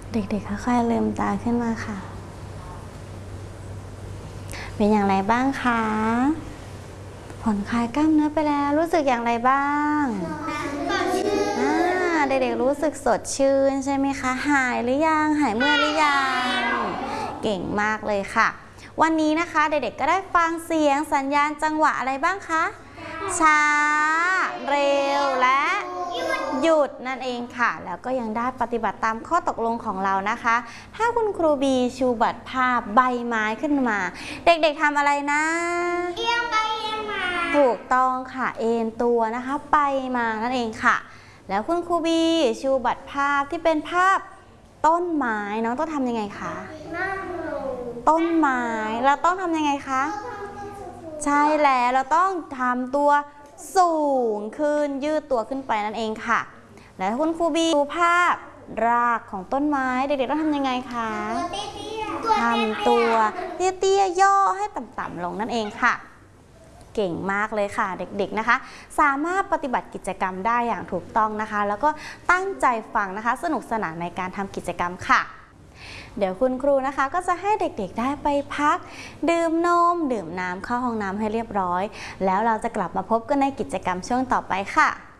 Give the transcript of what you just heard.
เด็กๆค่อยๆลืมตาขึ้นมาค่ะเป็นอย่างไรบ้างคะผ่อนคลายกล้ามเนื้อไปแล้วรู้สึกอย่างไรบ้างเด็กๆรู้สึกสดชื่นใช่ไหมคะหายหรือยังหายเมื่อยหรือยังเก่งมากเลยค่ะวันนี้นะคะเด็กๆก็ได้ฟังเสียงสัญญาณจังหวะอะไรบ้างคะช้าเร็วและหยุดนั่นเองค่ะแล้วก็ยังได้ปฏิบัติตามข้อตกลงของเรานะคะถ้าคุณครูบีชูบัตรภาพใบไม้ขึ้นมาเด็กๆทำอะไรนะเอียงไปเอียงมาถูกต้องค่ะเอ็นตัวนะคะไปมานั่นเองค่ะแล้วคุณครูบีชูบัตรภาพที่เป็นภาพต้นไม้น้องต้องทำยังไงคะต้นไม้เราต้องทำยังไงคะใช่แล้วเราต้องทำตัวสูงขึ้นยืดตัวขึ้นไปนั่นเองค่ะแล้วคุณครูบีดูภาพรากของต้นไม้เด็กๆต้องทำยังไงคะทำตัวเตี้ยๆย่อให้ต่ำๆลงนั่นเองค่ะเก่งมากเลยค่ะเด็กๆนะคะสามารถปฏิบัติกิจกรรมได้อย่างถูกต้องนะคะแล้วก็ตั้งใจฟังนะคะสนุกสนานในการทำกิจกรรมค่ะเดี๋ยวคุณครูนะคะก็จะให้เด็กๆได้ไปพักดื่มนมดื่มน้ำเข้าห้องน้ำให้เรียบร้อยแล้วเราจะกลับมาพบกันในกิจกรรมช่วงต่อไปค่ะ